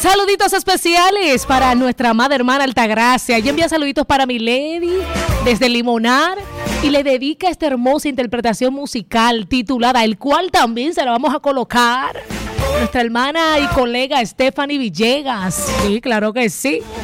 Saluditos especiales para nuestra amada hermana Altagracia. Ella envía saluditos para mi lady desde Limonar y le dedica esta hermosa interpretación musical titulada, el cual también se la vamos a colocar nuestra hermana y colega Stephanie Villegas. Sí, claro que sí.